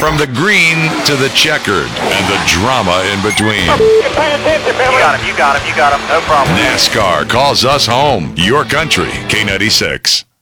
From the green to the checkered and the drama in between. You got him. No problem. NASCAR calls us home. Your country, K96.